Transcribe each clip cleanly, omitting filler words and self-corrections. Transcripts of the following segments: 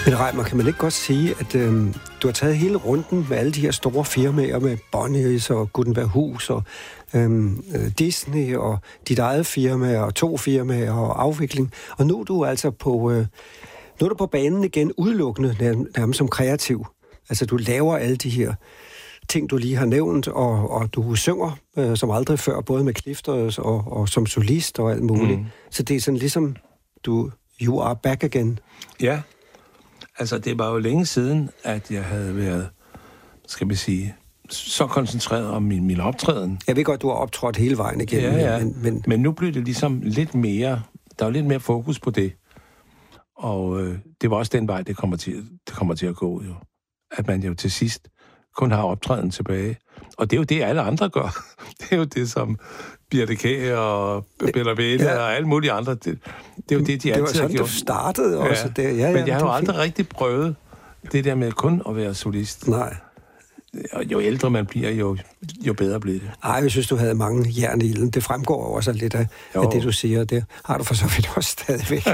Men Reimer, kan man ikke godt sige, at du har taget hele runden med alle de her store firmaer, med Bonniers og Gutenberghus og Disney og dit eget firma og 2 firmaer og afvikling. Og nu er du altså på banen igen udelukkende nærmest som kreativ. Altså du laver alle de her ting, du lige har nævnt, og du synger som aldrig før, både med Clifters og som solist og alt muligt. Så det er sådan ligesom, you are back again. Ja, altså det var jo længe siden, at jeg havde været, skal vi sige, så koncentreret om min optræden. Jeg ved godt, du har optrådt hele vejen igennem. Ja. Men nu blev det ligesom lidt mere, der var lidt mere fokus på det. Og det var også den vej, det kommer til at gå jo. At man jo til sidst kun har optræden tilbage. Og det er jo det, alle andre gør. Det er jo det, som Birte Kjær og Bella Vete og alle mulige andre. Det er jo det, de altid har gjort. Det var sådan, du startede også. Men jeg har jo aldrig rigtig prøvet det der med kun at være solist. Nej. Og jo ældre man bliver, jo bedre bliver det. Ej, jeg synes, du havde mange jern i ilden. Det fremgår også lidt af det, du siger. Det har du for så vidt også stadigvæk.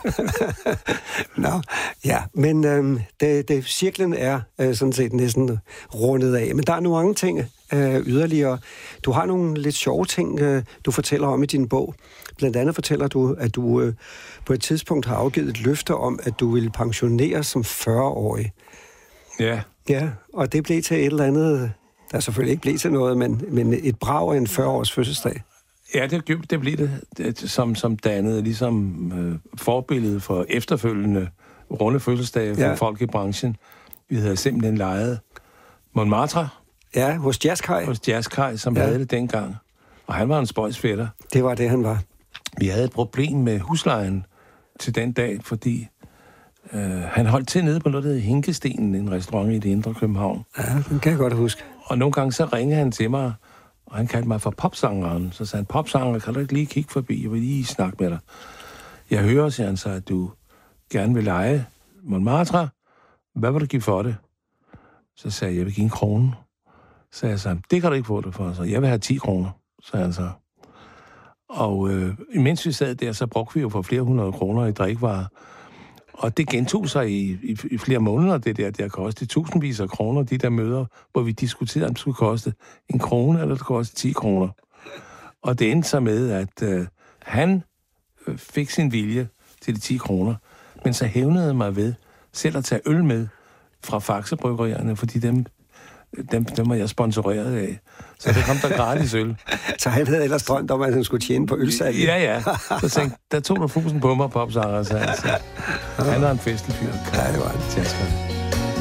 Nå, ja. Men cirklen er sådan set næsten rundet af. Men der er nogle andre ting yderligere. Du har nogle lidt sjove ting, du fortæller om i din bog. Blandt andet fortæller du, at du på et tidspunkt har afgivet et løfte om, at du ville pensioneres som 40-årig. Ja. Ja, og det blev til et eller andet, der selvfølgelig ikke blev til noget, men et brag af en 40-års fødselsdag. Ja, det blev det som dannede ligesom forbillede for efterfølgende runde fødselsdage for folk i branchen. Vi havde simpelthen lejet Montmartre. Ja, hos Jazzkaj. Hos Jazzkaj, som havde det dengang. Og han var en spøjsfætter. Det var det, han var. Vi havde et problem med huslejen til den dag, fordi han holdt til nede på noget, der hedder Hinkestenen, en restaurant i det indre København. Ja, den kan jeg godt huske. Og nogle gange så ringede han til mig, og han kaldte mig for popsangeren. Så sagde han, popsanger, kan du ikke lige kigge forbi? Jeg vil lige snakke med dig. Jeg hører, siger han så, at du gerne vil lege Montmartre. Hvad vil du give for det? Så sagde jeg vil give 1 krone. Så sagde jeg så, det kan du ikke få det for. Så jeg vil have 10 kroner, sagde han så. Og imens vi sad der, så brugte vi jo for flere 100 kroner i drikvarer. Og det gentog sig i flere måneder, det der kostede tusindvis af kroner, de der møder, hvor vi diskuterede, om det skulle koste 1 krone, eller det skulle koste 10 kroner. Og det endte så med, at han fik sin vilje til de 10 kroner, men så hævnede mig ved selv at tage øl med fra Faxe-bryggerierne, fordi dem var jeg sponsoreret af. Så der kom der gratis øl. Så han havde ellers drømt om, at han skulle tjene på ølsalget? Ja. Så tænkte der tog du fusen på mig, popsanger. Så han er en festlig fyr. Ja, det var han.